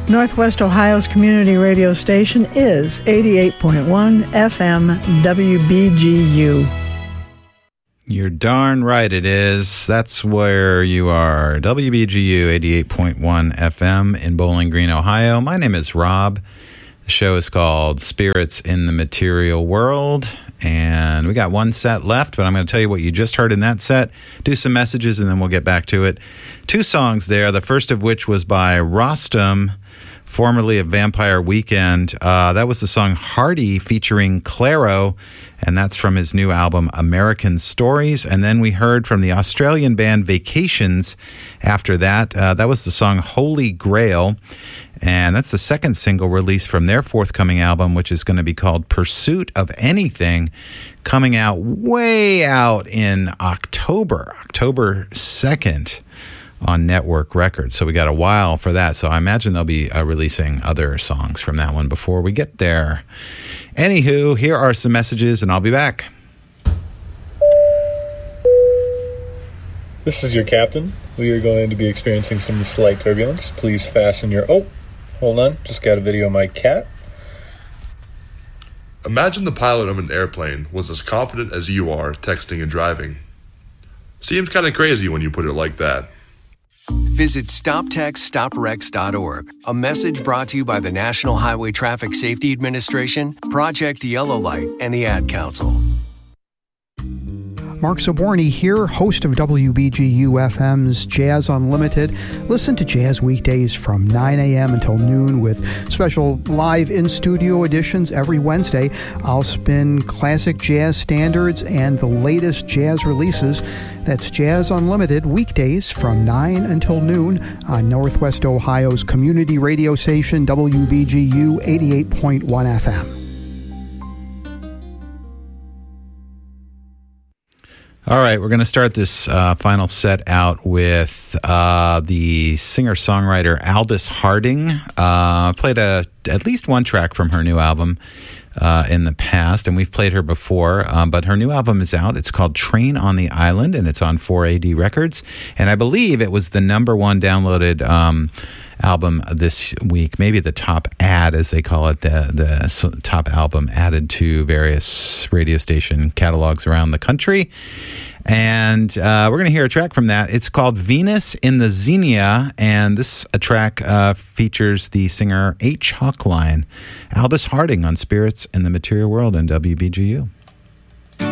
Northwest Ohio's community radio station is 88.1 FM WBGU. You're darn right it is. That's where you are. WBGU 88.1 FM in Bowling Green, Ohio. My name is Rob. The show is called Spirits in the Material World. And we got one set left, but I'm going to tell you what you just heard in that set, do some messages, and then we'll get back to it. Two songs there, the first of which was by Rostam, formerly of Vampire Weekend. That was the song Hardy featuring Clairo, and that's from his new album American Stories. And then we heard from the Australian band Vacations after that. That was the song Holy Grail, and that's the second single released from their forthcoming album, which is going to be called Pursuit of Anything, coming out way out in October 2nd. On Network Records. So we got a while for that. So I imagine they'll be releasing other songs from that one before we get there. Anywho, here are some messages, and I'll be back. This is your captain. We are going to be experiencing some slight turbulence. Please fasten your... Oh, hold on. Just got a video of my cat. Imagine the pilot of an airplane was as confident as you are texting and driving. Seems kind of crazy when you put it like that. Visit StopTextStopWrecks.org. A message brought to you by the National Highway Traffic Safety Administration, Project Yellow Light, and the Ad Council. Mark Zaborny here, host of WBGU-FM's Jazz Unlimited. Listen to Jazz weekdays from 9 a.m. until noon with special live in-studio editions every Wednesday. I'll spin classic jazz standards and the latest jazz releases. That's Jazz Unlimited, weekdays from 9 until noon on Northwest Ohio's community radio station, WBGU 88.1 FM. All right, we're going to start this final set out with the singer-songwriter Aldous Harding. Played at least one track from her new album in the past, and we've played her before, but her new album is out. It's called Train on the Island, and it's on 4AD Records, and I believe it was the number one downloaded album this week, maybe the top ad, as they call it, the top album added to various radio station catalogs around the country. And we're going to hear a track from that. It's called Venus in the Xenia, and this track features the singer H. Hawkline. Aldous Harding on Spirits in the Material World and WBGU.